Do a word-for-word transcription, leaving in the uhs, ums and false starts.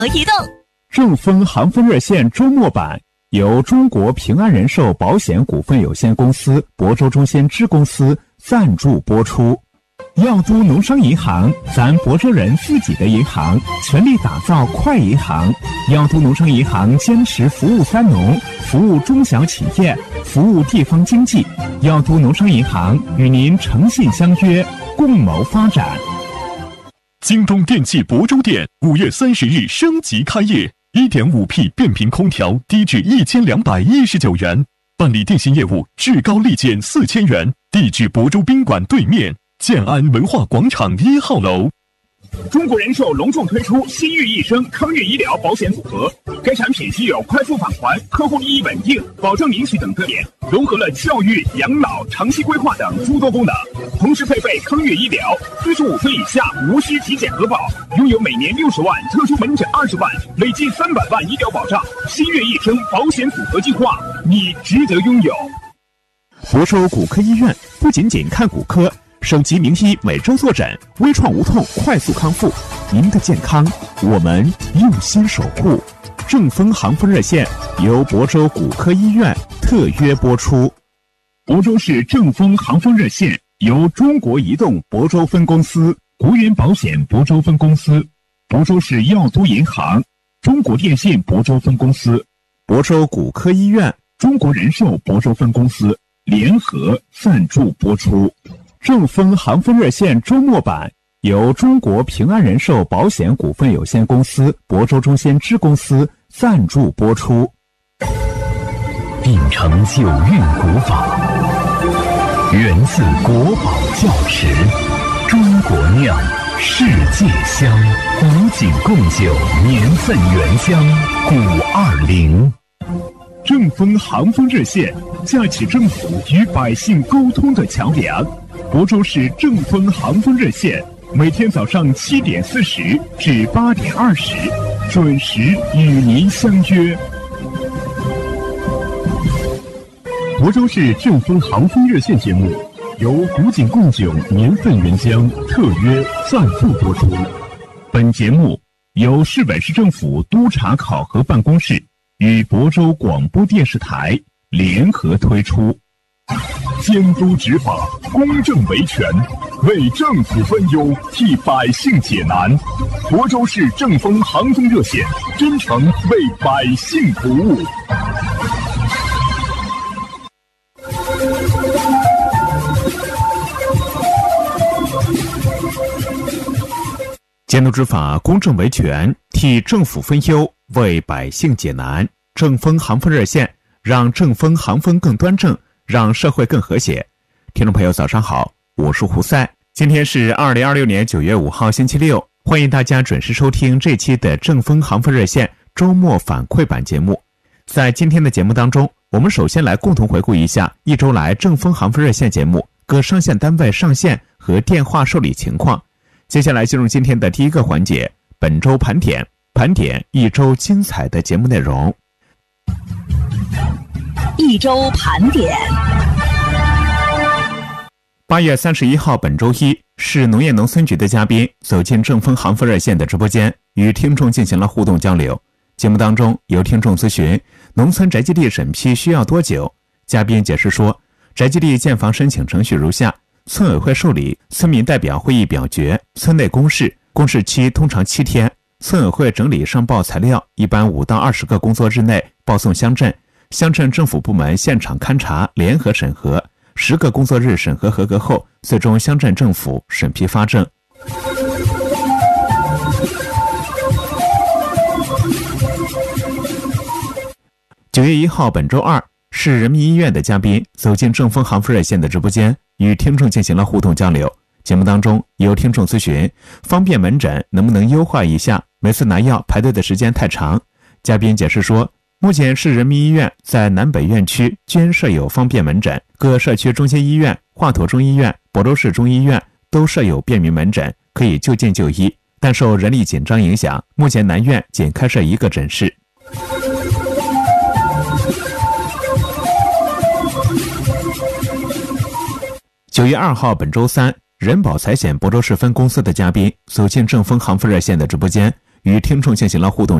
移动。 正风航风热线周末版由中国平安人寿保险股份有限公司亳州中心支公司赞助播出。药都农商银行，咱亳州人自己的银行，全力打造快银行。药都农商银行坚持服务三农，服务中小企业，服务地方经济。药都农商银行与您诚信相约，共谋发展。 京东电器亳州店五月三十日升级开业， 一点五 P 变频空调低至一千两百一十九元，办理电信业务至高立减四千元，地址亳州宾馆对面建安文化广场一号楼。 中国人寿隆重推出新域益生康悦医疗保险组合，该产品具有快速返还、客户利益稳定、保证领取等特点，融合了教育、养老、长期规划等诸多功能，同时配备康悦医疗，四十五岁以下无需体检核保，拥有每年六十万特殊门诊二十万，累计三百万医疗保障。新域益生保险组合计划，你值得拥有。 亳州骨科医院不仅仅看骨科，省级名医每周坐诊，微创无痛，快速康复。您的健康，我们用心守护。正风航风热线由亳州骨科医院特约播出。 亳州市正风航风热线由中国移动亳州分公司、国元保险亳州分公司、亳州市药都银行、中国电信亳州分公司、 亳州骨科医院、 中国人寿亳州分公司联合赞助播出。 正风航风热线周末版由中国平安人寿保险股份有限公司亳州中心支公司赞助播出。 秉承九韵古法，源自国宝窖池，中国酿，世界香，古井贡酒，年份原香，古二零。 正风航风热线架起政府与百姓沟通的桥梁。亳州市正风航风热线每天早上七点四十至八点二十准时与您相约。亳州市正风航风热线节目由古井贡酒年份原香特约赞助播出。本节目由市委市政府督察考核办公室与亳州广播电视台联合推出。监督执法，公正维权，为政府分忧，替百姓解难。亳州市正风航风热线真诚为百姓服务。 监督执法，公正维权，替政府分忧，为百姓解难。正风航风热线，让正风航风更端正，让社会更和谐。听众朋友早上好，我是胡塞。今天是二零二六年九月五号星期六，欢迎大家准时收听这期的正风航风热线周末反馈版节目。在今天的节目当中，我们首先来共同回顾一下一周来正风航风热线节目各上线单位上线和电话受理情况。接下来进入今天的第一个环节，本周盘点，盘点一周精彩的节目内容。 一周盘点。 八月三十一号，本周一，市农业农村局的嘉宾走进正风航风热线的直播间，与听众进行了互动交流。节目当中，有听众咨询农村宅基地审批需要多久，嘉宾解释说，宅基地建房申请程序如下：村委会受理，村民代表会议表决，村内公示，公示期通常七天，村委会整理上报材料，一般五到二十个工作日内报送乡镇，乡镇政府部门现场勘查联合审核，十个工作日审核合格后，最终乡镇政府审批发证。九月一号，本周二，市人民医院的嘉宾走进正风航风热线的直播间，与听众进行了互动交流。节目当中，有听众咨询方便门诊能不能优化一下，每次拿药排队的时间太长。嘉宾解释说，目前市人民医院在南北院区均设有方便门诊，各社区中心医院、华佗中医院、亳州市中医院都设有便民门诊，可以就近就医。但受人力紧张影响，目前南院仅开设一个诊室。九月二号，本周三，人保财险亳州市分公司的嘉宾走进正风航风热线的直播间， 与听众进行了互动。